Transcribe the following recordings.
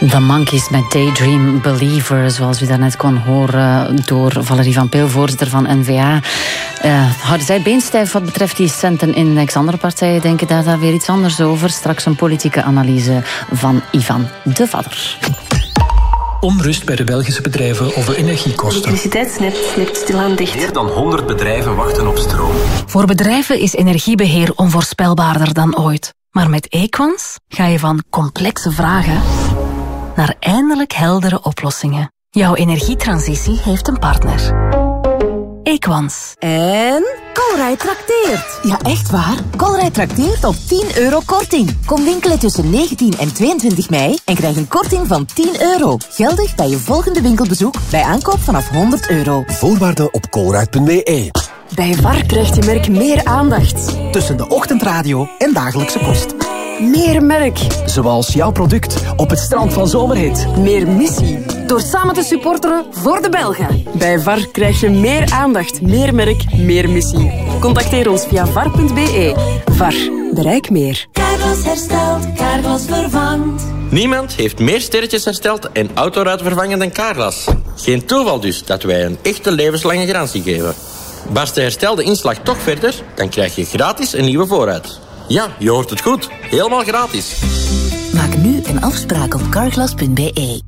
The Monkeys met Daydream Believer, zoals u daarnet kon horen door Valerie van Peel, voorzitter van N-VA. Houden zij beenstijf wat betreft die centenindex? Andere partijen denken daar weer iets anders over. Straks een politieke analyse van Ivan de Vadder. Onrust bij de Belgische bedrijven over energiekosten. De elektriciteitsnet slipt stilaan dicht. Meer dan 100 bedrijven wachten op stroom. Voor bedrijven is energiebeheer onvoorspelbaarder dan ooit. Maar met Equans ga je van complexe vragen naar eindelijk heldere oplossingen. Jouw energietransitie heeft een partner. Equans. En Colruyt trakteert. Ja, echt waar. Colruyt trakteert op €10 korting. Kom winkelen tussen 19 en 22 mei en krijg een korting van €10. Geldig bij je volgende winkelbezoek bij aankoop vanaf €100. Voorwaarden op colruyt.be. Bij VAR krijgt je merk meer aandacht. Tussen de ochtendradio en dagelijkse kost. Meer merk. Zoals jouw product op het strand van Zomerhit. Meer missie. Door samen te supporteren voor de Belgen. Bij VAR krijg je meer aandacht, meer merk, meer missie. Contacteer ons via var.be. VAR. Bereik meer. Carglass herstelt, Carglass vervangt. Niemand heeft meer sterretjes hersteld en autoruit vervangen dan Carglass. Geen toeval dus dat wij een echte levenslange garantie geven. Barst de herstelde inslag toch verder, dan krijg je gratis een nieuwe voorruit. Ja, je hoort het goed. Helemaal gratis. Maak nu een afspraak op carglass.be.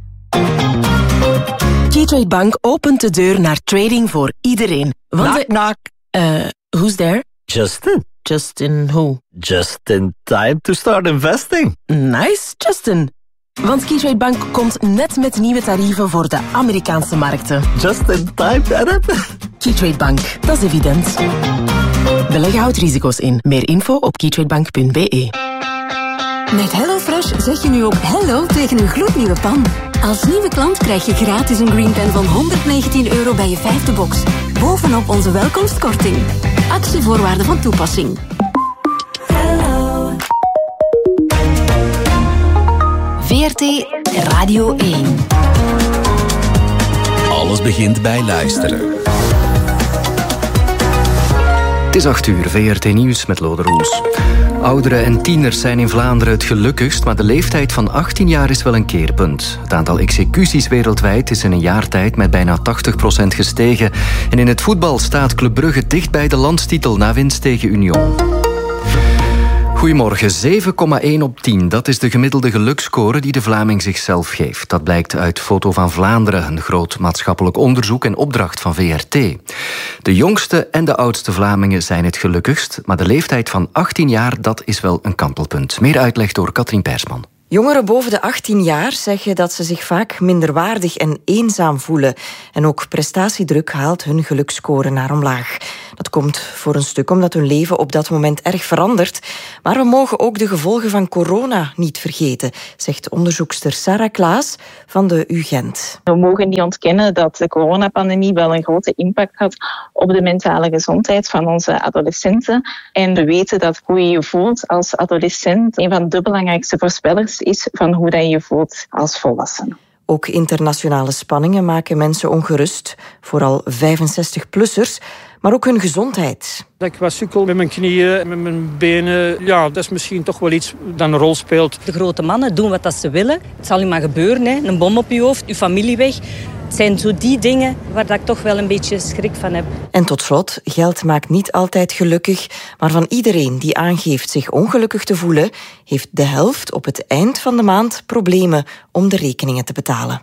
Keytrade Bank opent de deur naar trading voor iedereen. Knock. Who's there? Justin. Justin who? Just in time to start investing. Nice, Justin. Want Keytrade Bank komt net met nieuwe tarieven voor de Amerikaanse markten. Just in time, Adam. Keytrade Bank, dat is evident. Beleggen houdt risico's in. Meer info op keytradebank.be. Met HelloFresh zeg je nu ook hello tegen een gloednieuwe pan. Als nieuwe klant krijg je gratis een Green Pen van €119 bij je 5e box. Bovenop onze welkomstkorting. Actievoorwaarden van toepassing. VRT Radio 1. Alles begint bij luisteren. Het is 8:00, VRT Nieuws met Lode Roels. Ouderen en tieners zijn in Vlaanderen het gelukkigst, maar de leeftijd van 18 jaar is wel een keerpunt. Het aantal executies wereldwijd is in een jaar tijd met bijna 80% gestegen. En in het voetbal staat Club Brugge dicht bij de landstitel na winst tegen Union. Goedemorgen, 7,1 op 10. Dat is de gemiddelde geluksscore die de Vlaming zichzelf geeft. Dat blijkt uit Foto van Vlaanderen, een groot maatschappelijk onderzoek en opdracht van VRT. De jongste en de oudste Vlamingen zijn het gelukkigst, maar de leeftijd van 18 jaar, dat is wel een kantelpunt. Meer uitleg door Katrien Persman. Jongeren boven de 18 jaar zeggen dat ze zich vaak minderwaardig en eenzaam voelen. En ook prestatiedruk haalt hun geluksscore naar omlaag. Dat komt voor een stuk omdat hun leven op dat moment erg verandert. Maar we mogen ook de gevolgen van corona niet vergeten, zegt onderzoekster Sarah Klaas van de UGent. We mogen niet ontkennen dat de coronapandemie wel een grote impact had op de mentale gezondheid van onze adolescenten. En we weten dat hoe je je voelt als adolescent een van de belangrijkste voorspellers is van hoe dat je je voelt als volwassene. Ook internationale spanningen maken mensen ongerust, vooral 65-plussers, maar ook hun gezondheid. Dat ik wat sukkel met mijn knieën, met mijn benen, ja, dat is misschien toch wel iets dat een rol speelt. De grote mannen doen wat ze willen. Het zal u maar gebeuren, hè. Een bom op je hoofd, uw familie weg. Het zijn zo die dingen waar ik toch wel een beetje schrik van heb. En tot slot, geld maakt niet altijd gelukkig, maar van iedereen die aangeeft zich ongelukkig te voelen, heeft de helft op het eind van de maand problemen om de rekeningen te betalen.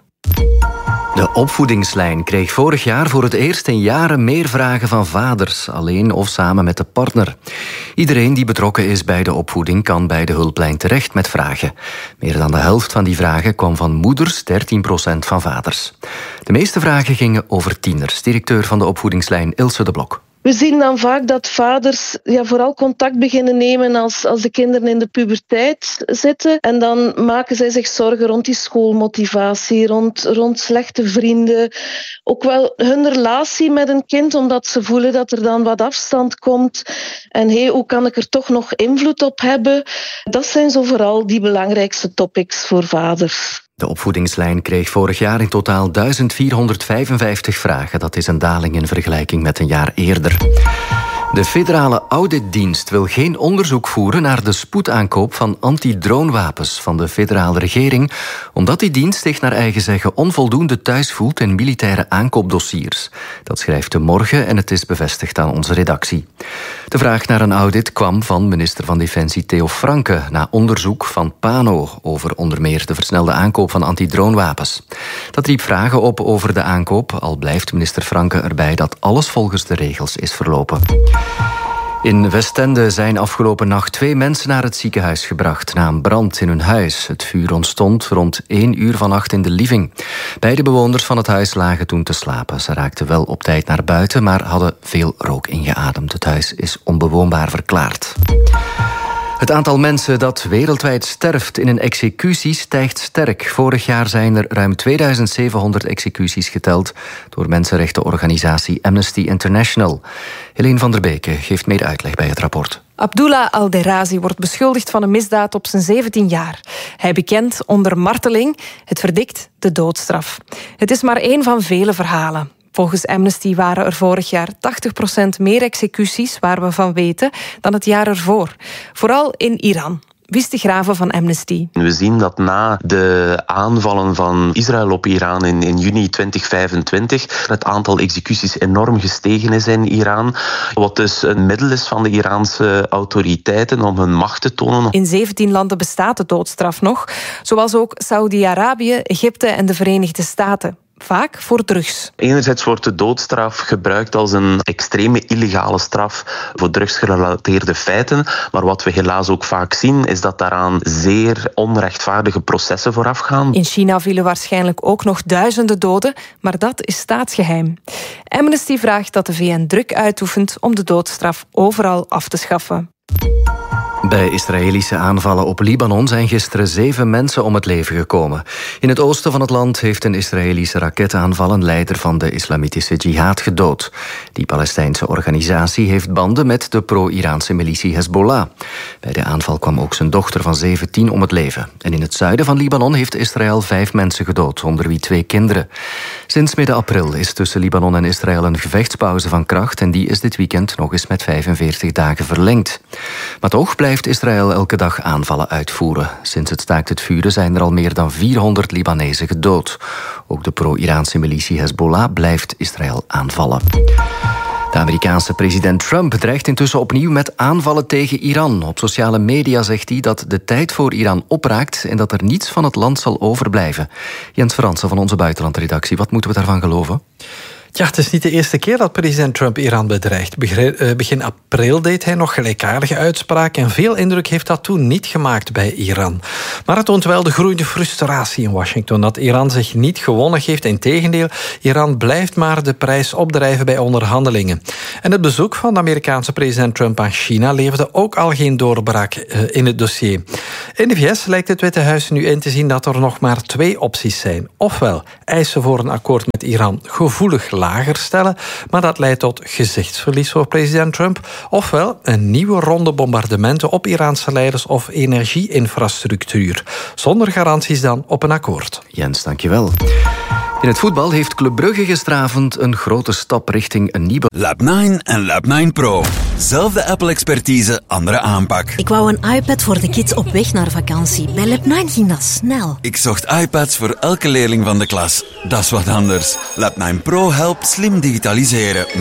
De opvoedingslijn kreeg vorig jaar voor het eerst in jaren meer vragen van vaders, alleen of samen met de partner. Iedereen die betrokken is bij de opvoeding kan bij de hulplijn terecht met vragen. Meer dan de helft van die vragen kwam van moeders, 13% van vaders. De meeste vragen gingen over tieners. Directeur van de opvoedingslijn Ilse de Blok. We zien dan vaak dat vaders vooral contact beginnen nemen als de kinderen in de puberteit zitten. En dan maken zij zich zorgen rond die schoolmotivatie, rond slechte vrienden. Ook wel hun relatie met een kind, omdat ze voelen dat er dan wat afstand komt. En hoe kan ik er toch nog invloed op hebben? Dat zijn zo vooral die belangrijkste topics voor vaders. De opvoedingslijn kreeg vorig jaar in totaal 1455 vragen. Dat is een daling in vergelijking met een jaar eerder. De federale auditdienst wil geen onderzoek voeren naar de spoedaankoop van antidronewapens van de federale regering, omdat die dienst zich naar eigen zeggen onvoldoende thuis voelt in militaire aankoopdossiers. Dat schrijft De Morgen en het is bevestigd aan onze redactie. De vraag naar een audit kwam van minister van Defensie Theo Franke na onderzoek van PANO over onder meer de versnelde aankoop van antidronewapens. Dat riep vragen op over de aankoop, al blijft minister Franke erbij dat alles volgens de regels is verlopen. In Westende zijn afgelopen nacht 2 mensen naar het ziekenhuis gebracht na een brand in hun huis. Het vuur ontstond rond 1 uur vannacht in de living. Beide bewoners van het huis lagen toen te slapen. Ze raakten wel op tijd naar buiten, maar hadden veel rook ingeademd. Het huis is onbewoonbaar verklaard. Het aantal mensen dat wereldwijd sterft in een executie stijgt sterk. Vorig jaar zijn er ruim 2700 executies geteld door mensenrechtenorganisatie Amnesty International. Helene van der Beke geeft meer uitleg bij het rapport. Abdullah al-Derazi wordt beschuldigd van een misdaad op zijn 17 jaar. Hij bekent onder marteling, het verdikt de doodstraf. Het is maar één van vele verhalen. Volgens Amnesty waren er vorig jaar 80% meer executies, waar we van weten, dan het jaar ervoor. Vooral in Iran. Wies de Graven van Amnesty. We zien dat na de aanvallen van Israël op Iran in juni 2025 het aantal executies enorm gestegen is in Iran. Wat dus een middel is van de Iraanse autoriteiten om hun macht te tonen. In 17 landen bestaat de doodstraf nog, zoals ook Saudi-Arabië, Egypte en de Verenigde Staten. Vaak voor drugs. Enerzijds wordt de doodstraf gebruikt als een extreme illegale straf voor drugsgerelateerde feiten. Maar wat we helaas ook vaak zien, is dat daaraan zeer onrechtvaardige processen vooraf gaan. In China vielen waarschijnlijk ook nog duizenden doden, maar dat is staatsgeheim. Amnesty vraagt dat de VN druk uitoefent om de doodstraf overal af te schaffen. Bij Israëlische aanvallen op Libanon zijn gisteren 7 mensen om het leven gekomen. In het oosten van het land heeft een Israëlische raketaanval een leider van de islamitische jihad gedood. Die Palestijnse organisatie heeft banden met de pro-Iraanse militie Hezbollah. Bij de aanval kwam ook zijn dochter van 17 om het leven. En in het zuiden van Libanon heeft Israël 5 mensen gedood, onder wie 2 kinderen. Sinds midden april is tussen Libanon en Israël een gevechtspauze van kracht en die is dit weekend nog eens met 45 dagen verlengd. Maar toch blijft Israël elke dag aanvallen uitvoeren. Sinds het staakt het vuren zijn er al meer dan 400 Libanezen gedood. Ook de pro-Iraanse militie Hezbollah blijft Israël aanvallen. De Amerikaanse president Trump dreigt intussen opnieuw met aanvallen tegen Iran. Op sociale media zegt hij dat de tijd voor Iran opraakt en dat er niets van het land zal overblijven. Jens Fransen van onze buitenlandredactie, wat moeten we daarvan geloven? Ja, het is niet de eerste keer dat president Trump Iran bedreigt. Begin april deed hij nog gelijkaardige uitspraken en veel indruk heeft dat toen niet gemaakt bij Iran. Maar het toont wel de groeiende frustratie in Washington dat Iran zich niet gewonnen geeft. Integendeel, Iran blijft maar de prijs opdrijven bij onderhandelingen. En het bezoek van de Amerikaanse president Trump aan China leverde ook al geen doorbraak in het dossier. In de VS lijkt het Witte Huis nu in te zien dat er nog maar 2 opties zijn. Ofwel eisen voor een akkoord met Iran gevoelig lager stellen, maar dat leidt tot gezichtsverlies voor president Trump. Ofwel een nieuwe ronde bombardementen op Iraanse leiders of energieinfrastructuur. Zonder garanties dan op een akkoord. Jens, dankjewel. In het voetbal heeft Club Brugge gisteravond een grote stap richting een nieuwe... Lab 9 en Lab 9 Pro. Zelfde Apple-expertise, andere aanpak. Ik wou een iPad voor de kids op weg naar vakantie. Bij Lab 9 ging dat snel. Ik zocht iPads voor elke leerling van de klas. Dat is wat anders. Lab 9 Pro helpt slim digitaliseren met